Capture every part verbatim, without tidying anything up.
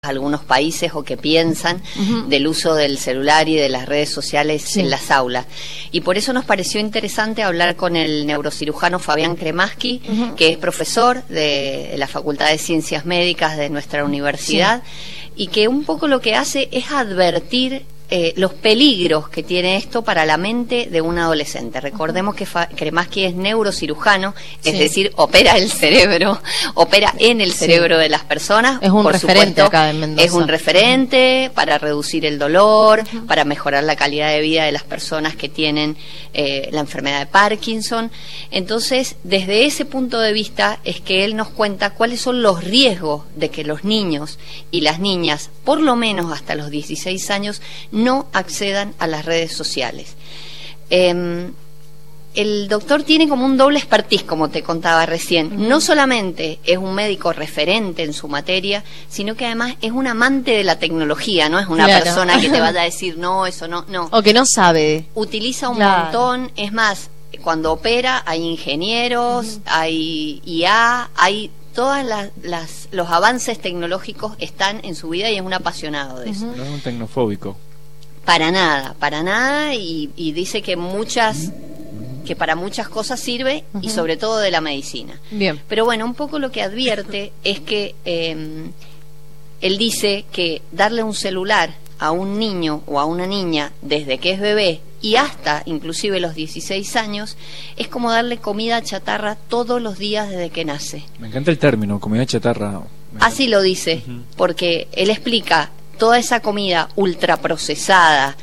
algunos países o que piensan uh-huh. del uso del celular y de las redes sociales sí. en las aulas. Y por eso nos pareció interesante hablar con el neurocirujano Fabián Kremaski, uh-huh. que es profesor de la Facultad de Ciencias Médicas de nuestra universidad, sí. y que un poco lo que hace es advertir Eh, los peligros que tiene esto para la mente de un adolescente. Recordemos que Kremaski es neurocirujano, sí. es decir, opera el cerebro, opera en el cerebro sí. de las personas. Es un por referente supuesto, acá en Mendoza. Es un referente para reducir el dolor, uh-huh. para mejorar la calidad de vida de las personas que tienen eh, la enfermedad de Parkinson. Entonces, desde ese punto de vista es que él nos cuenta cuáles son los riesgos de que los niños y las niñas, por lo menos hasta los dieciséis años, no accedan a las redes sociales. Eh, el doctor tiene como un doble expertise, como te contaba recién. Uh-huh. No solamente es un médico referente en su materia, sino que además es un amante de la tecnología, no es una claro. persona que te vaya a decir no, eso no, no. O que no sabe. Utiliza un claro. montón, es más, cuando opera hay ingenieros, uh-huh. hay I A, hay todas las, las los avances tecnológicos están en su vida y es un apasionado de eso. Uh-huh. No es un tecnofóbico. Para nada, para nada, y, y dice que muchas, que para muchas cosas sirve, uh-huh. y sobre todo de la medicina. Bien. Pero bueno, un poco lo que advierte es que eh, él dice que darle un celular a un niño o a una niña desde que es bebé y hasta inclusive los dieciséis años es como darle comida chatarra todos los días desde que nace. Me encanta el término, comida chatarra. Así lo dice, uh-huh. porque él explica toda esa comida ultraprocesada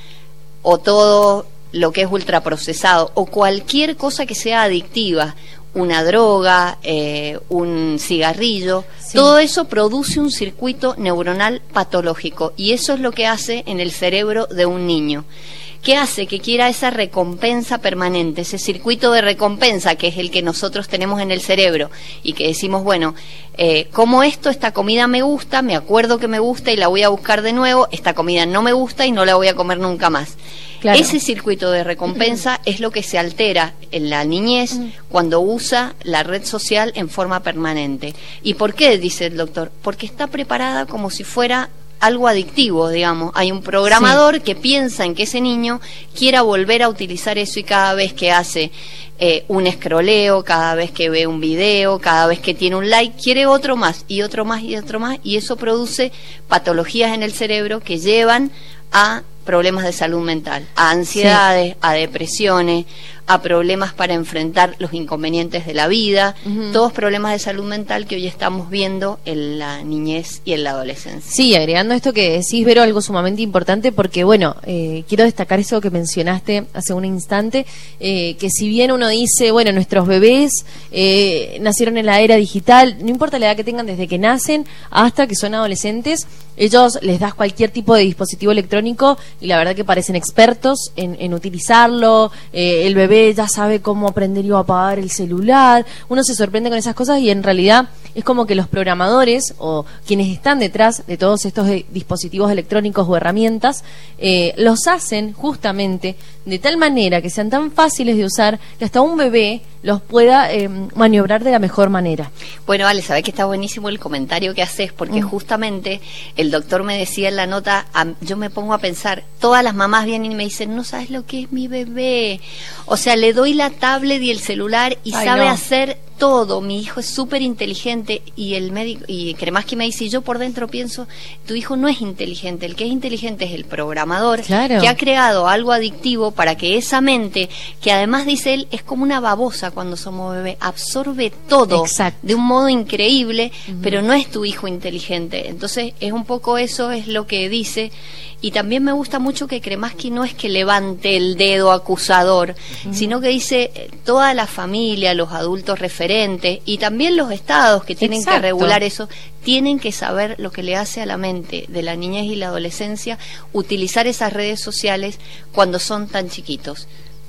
o todo lo que es ultraprocesado o cualquier cosa que sea adictiva, una droga, eh, un cigarrillo, sí. todo eso produce un circuito neuronal patológico y eso es lo que hace en el cerebro de un niño. ¿Qué hace? Que quiera esa recompensa permanente, ese circuito de recompensa que es el que nosotros tenemos en el cerebro y que decimos, bueno, eh, como esto, esta comida me gusta, me acuerdo que me gusta y la voy a buscar de nuevo, esta comida no me gusta y no la voy a comer nunca más. Claro. Ese circuito de recompensa es lo que se altera en la niñez mm. cuando usa la red social en forma permanente. ¿Y por qué? Dice el doctor, porque está preparada como si fuera algo adictivo, digamos. Hay un programador sí. que piensa en que ese niño quiera volver a utilizar eso y cada vez que hace eh, un escroleo, cada vez que ve un video, cada vez que tiene un like, quiere otro más y otro más y otro más y eso produce patologías en el cerebro que llevan a problemas de salud mental, a ansiedades, sí. a depresiones, a problemas para enfrentar los inconvenientes de la vida, uh-huh. todos problemas de salud mental que hoy estamos viendo en la niñez y en la adolescencia. Sí, agregando esto que decís, Vero, algo sumamente importante porque, bueno, eh, quiero destacar eso que mencionaste hace un instante, eh, que si bien uno dice, bueno, nuestros bebés eh, nacieron en la era digital, no importa la edad que tengan desde que nacen hasta que son adolescentes, ellos les das cualquier tipo de dispositivo electrónico y la verdad que parecen expertos en, en utilizarlo, eh, el bebé ya sabe cómo aprender y apagar el celular, uno se sorprende con esas cosas y en realidad es como que los programadores o quienes están detrás de todos estos eh, dispositivos electrónicos o herramientas eh, los hacen justamente de tal manera que sean tan fáciles de usar que hasta un bebé los pueda eh, maniobrar de la mejor manera. Bueno, Ale, sabés que está buenísimo el comentario que haces porque mm. justamente el doctor me decía en la nota, a, yo me pongo a pensar, todas las mamás vienen y me dicen, no sabes lo que es mi bebé, o sea, le doy la tablet y el celular y Ay, sabe no. hacer todo, mi hijo es súper inteligente y el médico, y Kremaski me dice, y yo por dentro pienso, tu hijo no es inteligente, el que es inteligente es el programador claro. que ha creado algo adictivo para que esa mente, que además dice él, es como una babosa cuando somos bebés, absorbe todo Exacto. de un modo increíble, uh-huh. pero no es tu hijo inteligente. Entonces es un poco eso es lo que dice. Y también me gusta mucho que Kremaski no es que levante el dedo acusador, uh-huh. sino que dice eh, toda la familia, los adultos referentes y también los estados que tienen Exacto. que regular eso, tienen que saber lo que le hace a la mente de la niñez y la adolescencia utilizar esas redes sociales cuando son tan chiquitos.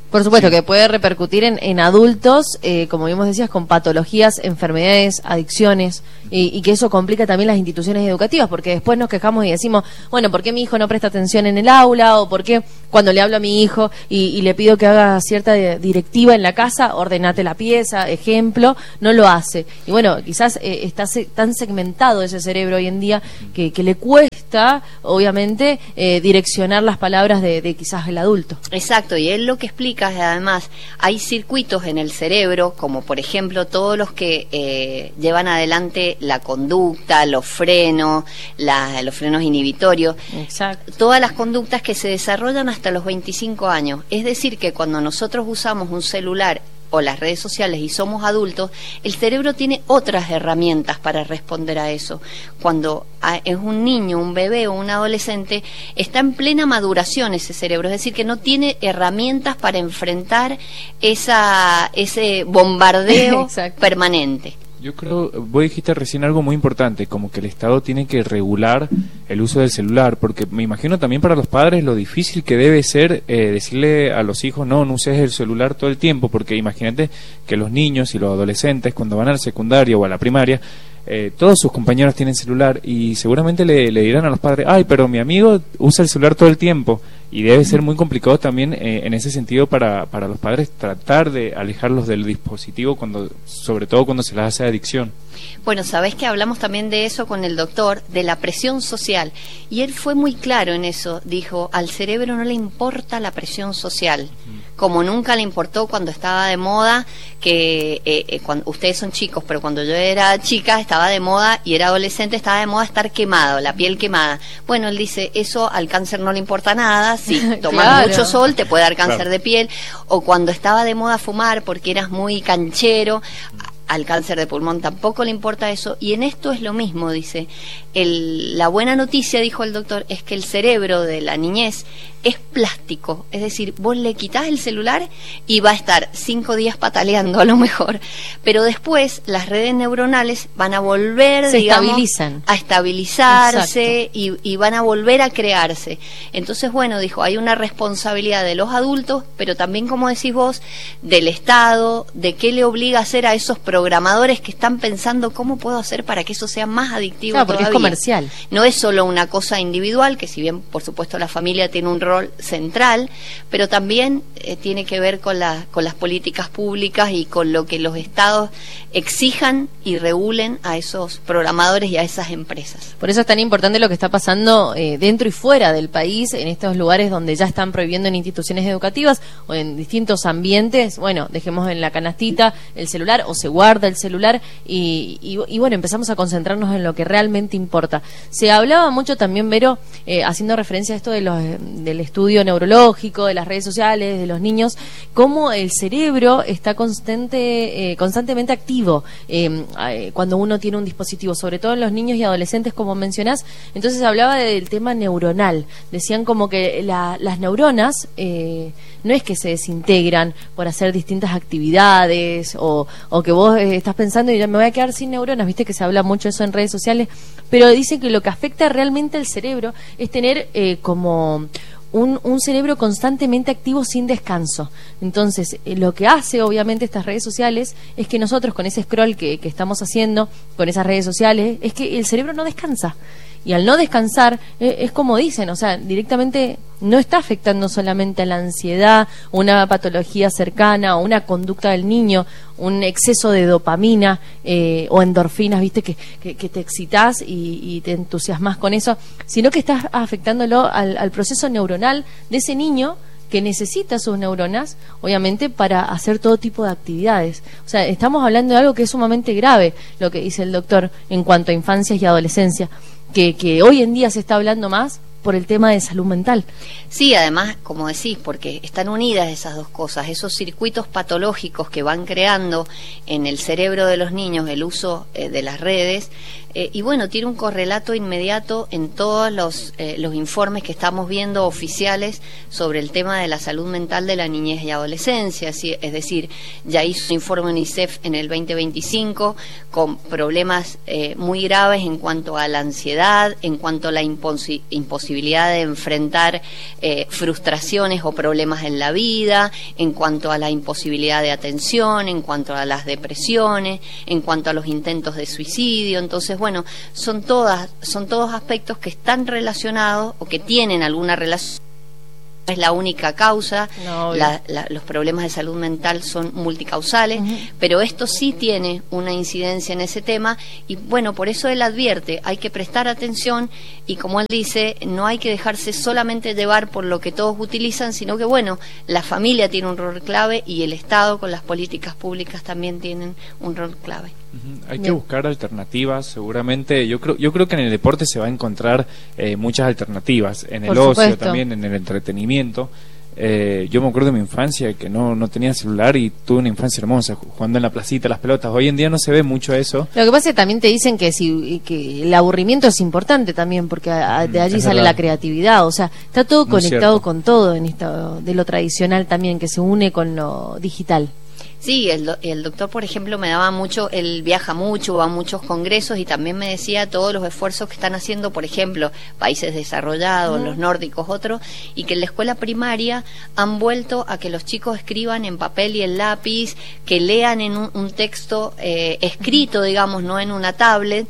Por supuesto Sí. que puede repercutir en, en adultos, eh, como bien vos decías, con patologías, enfermedades, adicciones, y, y que eso complica también las instituciones educativas, porque después nos quejamos y decimos, bueno, ¿por qué mi hijo no presta atención en el aula? O ¿por qué cuando le hablo a mi hijo y, y le pido que haga cierta directiva en la casa, ordenate la pieza, ejemplo, no lo hace? Y bueno, quizás eh, está se, tan segmentado ese cerebro hoy en día que, que le cuesta, obviamente, eh, direccionar las palabras de, de quizás el adulto. Exacto, y él lo que explica es, además, hay circuitos en el cerebro, como por ejemplo todos los que eh, llevan adelante la conducta, los frenos, la, los frenos inhibitorios, Exacto. todas las conductas que se desarrollan hasta los veinticinco años. Es decir, que cuando nosotros usamos un celular o las redes sociales y somos adultos, el cerebro tiene otras herramientas para responder a eso. Cuando es un niño, un bebé o un adolescente, está en plena maduración ese cerebro, es decir, que no tiene herramientas para enfrentar esa, ese bombardeo permanente. Yo creo, vos dijiste recién algo muy importante, como que el Estado tiene que regular el uso del celular, porque me imagino también para los padres lo difícil que debe ser eh, decirle a los hijos, no, no uses el celular todo el tiempo, porque imagínate que los niños y los adolescentes cuando van al secundario o a la primaria, eh, todos sus compañeros tienen celular y seguramente le, le dirán a los padres, ay, pero mi amigo usa el celular todo el tiempo, y debe ser muy complicado también eh, en ese sentido para, para los padres tratar de alejarlos del dispositivo, cuando sobre todo cuando se les hace adicción. Bueno, sabés que hablamos también de eso con el doctor, de la presión social, y él fue muy claro en eso, dijo, al cerebro no le importa la presión social, como nunca le importó cuando estaba de moda, que eh, eh, cuando, ustedes son chicos, pero cuando yo era chica estaba de moda y era adolescente, estaba de moda estar quemado, la piel quemada. Bueno, él dice, eso al cáncer no le importa nada, si tomas Claro. mucho sol te puede dar cáncer Claro. de piel, o cuando estaba de moda fumar porque eras muy canchero, al cáncer de pulmón tampoco le importa eso, y en esto es lo mismo, dice. El, la buena noticia, dijo el doctor, es que el cerebro de la niñez es plástico, es decir, vos le quitás el celular y va a estar cinco días pataleando a lo mejor, pero después las redes neuronales van a volver, Se digamos, estabilizan. a estabilizarse y, y van a volver a crearse. Entonces, bueno, dijo, hay una responsabilidad de los adultos, pero también, como decís vos, del Estado, de qué le obliga a hacer a esos programadores que están pensando cómo puedo hacer para que eso sea más adictivo Claro, porque todavía. es comercial. No es solo una cosa individual, que si bien, por supuesto, la familia tiene un rol central, pero también eh, tiene que ver con, la, con las políticas públicas y con lo que los estados exijan y regulen a esos programadores y a esas empresas. Por eso es tan importante lo que está pasando eh, dentro y fuera del país, en estos lugares donde ya están prohibiendo en instituciones educativas o en distintos ambientes. Bueno, dejemos en la canastita el celular o se guarda el celular y, y, y bueno, empezamos a concentrarnos en lo que realmente importa. Se hablaba mucho también, Vero, eh, haciendo referencia a esto de los, del estudio neurológico, de las redes sociales, de los niños, cómo el cerebro está constante, eh, constantemente activo eh, eh, cuando uno tiene un dispositivo, sobre todo en los niños y adolescentes, como mencionás. Entonces hablaba del tema neuronal. Decían como que la, las neuronas eh, no es que se desintegran por hacer distintas actividades o, o que vos eh, estás pensando y ya me voy a quedar sin neuronas, viste que se habla mucho eso en redes sociales, pero dice que lo que afecta realmente al cerebro es tener eh, como Un, un cerebro constantemente activo sin descanso. Entonces, eh, lo que hace obviamente estas redes sociales es que nosotros con ese scroll que, que estamos haciendo con esas redes sociales, es que el cerebro no descansa. Y al no descansar, eh, es como dicen, o sea, directamente no está afectando solamente a la ansiedad, una patología cercana o una conducta del niño, un exceso de dopamina eh, o endorfinas, viste, que, que, que te excitas y, y te entusiasmas con eso, sino que estás afectándolo al, al proceso neuronal de ese niño que necesita sus neuronas, obviamente, para hacer todo tipo de actividades. O sea, estamos hablando de algo que es sumamente grave, lo que dice el doctor en cuanto a infancias y adolescencia, que, que hoy en día se está hablando más por el tema de salud mental. Sí, además, como decís, porque están unidas esas dos cosas, esos circuitos patológicos que van creando en el cerebro de los niños el uso eh, de las redes, Eh, y bueno, tiene un correlato inmediato en todos los, eh, los informes que estamos viendo oficiales sobre el tema de la salud mental de la niñez y adolescencia. ¿sí? Es decir, ya hizo un informe UNICEF en el veinte veinticinco con problemas eh, muy graves en cuanto a la ansiedad, en cuanto a la imposi imposibilidad de enfrentar eh, frustraciones o problemas en la vida, en cuanto a la imposibilidad de atención, en cuanto a las depresiones, en cuanto a los intentos de suicidio. Entonces, bueno, son todas, son todos aspectos que están relacionados o que tienen alguna relación. Es la única causa, no, la, la, los problemas de salud mental son multicausales, uh-huh. pero esto sí tiene una incidencia en ese tema y bueno, por eso él advierte, hay que prestar atención y como él dice, no hay que dejarse solamente llevar por lo que todos utilizan, sino que bueno, la familia tiene un rol clave y el Estado con las políticas públicas también tienen un rol clave. Uh-huh. Hay Bien. que buscar alternativas, seguramente. Yo creo, yo creo que en el deporte se va a encontrar eh, muchas alternativas, en el Por ocio supuesto. también, en el entretenimiento. Eh, yo me acuerdo de mi infancia que no, no tenía celular y tuve una infancia hermosa, jugando en la placita, las pelotas. Hoy en día no se ve mucho eso. Lo que pasa es que también te dicen que, si, que el aburrimiento es importante también, porque a, de allí es sale verdad. la creatividad. O sea, está todo Muy conectado cierto. con todo en esto de lo tradicional también, que se une con lo digital. Sí, el, do, el doctor, por ejemplo, me daba mucho, él viaja mucho, va a muchos congresos y también me decía todos los esfuerzos que están haciendo, por ejemplo, países desarrollados, uh-huh. los nórdicos, otros, y que en la escuela primaria han vuelto a que los chicos escriban en papel y en lápiz, que lean en un, un texto eh, escrito, digamos, no en una tablet,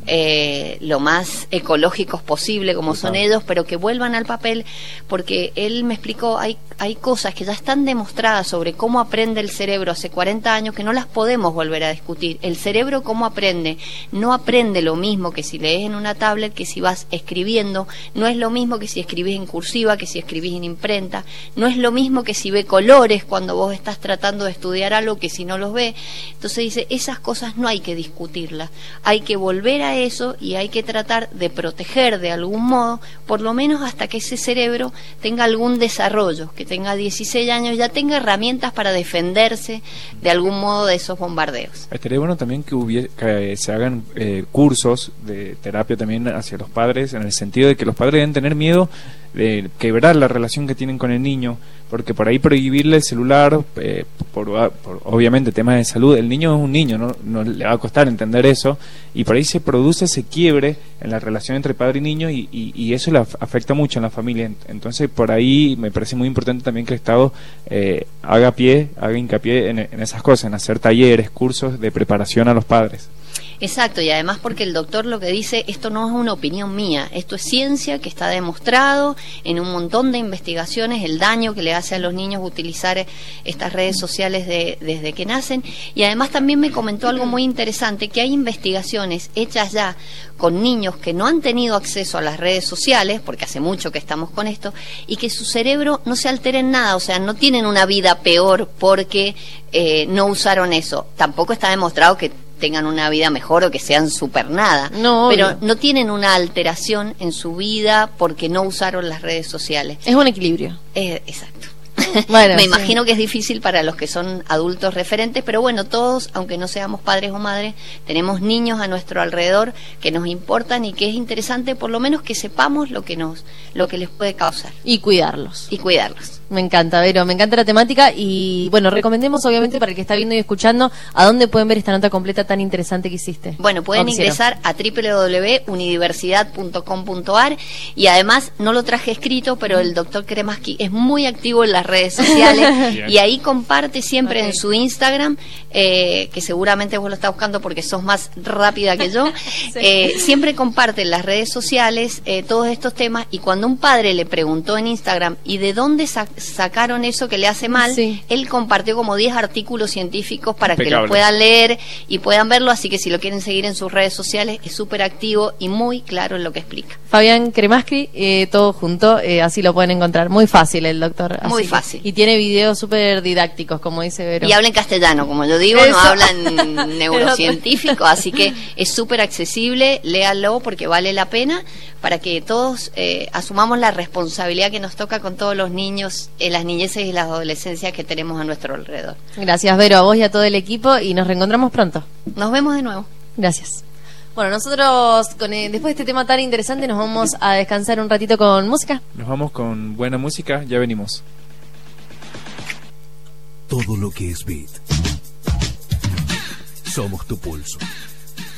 Eh, lo más ecológicos posible como son ellos, pero que vuelvan al papel, porque él me explicó, hay, hay cosas que ya están demostradas sobre cómo aprende el cerebro hace cuarenta años que no las podemos volver a discutir. El cerebro cómo aprende, no aprende lo mismo que si lees en una tablet, que si vas escribiendo, no es lo mismo que si escribís en cursiva, que si escribís en imprenta, no es lo mismo que si ve colores cuando vos estás tratando de estudiar algo que si no los ve. Entonces dice, esas cosas no hay que discutirlas, hay que volver a eso y hay que tratar de proteger de algún modo, por lo menos hasta que ese cerebro tenga algún desarrollo, que tenga dieciséis años, ya tenga herramientas para defenderse de algún modo de esos bombardeos. Estaría bueno también que, hubiera, que se hagan eh, cursos de terapia también hacia los padres, en el sentido de que los padres deben tener miedo de quebrar la relación que tienen con el niño, porque por ahí prohibirle el celular, eh, por, por obviamente temas de salud, el niño es un niño, ¿no? No le va a costar entender eso, y por ahí se produce ese quiebre en la relación entre padre y niño, y, y, y eso le afecta mucho en la familia. Entonces por ahí me parece muy importante también que el Estado eh, haga pie, haga hincapié en, en esas cosas, en hacer talleres, cursos de preparación a los padres. Exacto, y además porque el doctor lo que dice, esto no es una opinión mía, esto es ciencia que está demostrado en un montón de investigaciones, el daño que le hace a los niños utilizar estas redes sociales de, desde que nacen, y además también me comentó algo muy interesante, que hay investigaciones hechas ya con niños que no han tenido acceso a las redes sociales, porque hace mucho que estamos con esto, y que su cerebro no se altera en nada, o sea, no tienen una vida peor porque eh, no usaron eso. Tampoco está demostrado que tengan una vida mejor o que sean super nada, no, pero obvio. no tienen una alteración en su vida porque no usaron las redes sociales. Es un equilibrio. Eh, exacto. Bueno, me sí. imagino que es difícil para los que son adultos referentes, pero bueno, todos, aunque no seamos padres o madres, tenemos niños a nuestro alrededor que nos importan y que es interesante por lo menos que sepamos lo que nos, lo que les puede causar. Y cuidarlos. Y cuidarlos. Me encanta, Vero, me encanta la temática y bueno, recomendemos obviamente para el que está viendo y escuchando a dónde pueden ver esta nota completa tan interesante que hiciste. Bueno, pueden ingresar a doble u doble u doble u punto unidiversidad punto com punto a r y además, no lo traje escrito, pero el doctor Kremaski es muy activo en las redes sociales y ahí comparte siempre okay. en su Instagram, eh, que seguramente vos lo estás buscando porque sos más rápida que yo, sí. eh, siempre comparte en las redes sociales eh, todos estos temas, y cuando un padre le preguntó en Instagram ¿y de dónde sac sacaron eso que le hace mal? Sí. Él compartió como diez artículos científicos para Impecable. que los puedan leer y puedan verlo, así que si lo quieren seguir en sus redes sociales, es súper activo y muy claro en lo que explica. Fabián Kremaski, eh, todo junto, eh, así lo pueden encontrar. Muy fácil el doctor. Muy así fácil. Que, y tiene videos súper didácticos, como dice Vero. Y habla en castellano, como yo digo, Eso. no hablan neurocientífico, así que es súper accesible, léalo porque vale la pena, para que todos eh, asumamos la responsabilidad que nos toca con todos los niños, eh, las niñeces y las adolescencias que tenemos a nuestro alrededor. Gracias, Vero, a vos y a todo el equipo, y nos reencontramos pronto. Nos vemos de nuevo. Gracias. Bueno, nosotros con, eh, después de este tema tan interesante nos vamos a descansar un ratito con música. Nos vamos con buena música, ya venimos. Todo lo que es beat. Somos tu pulso.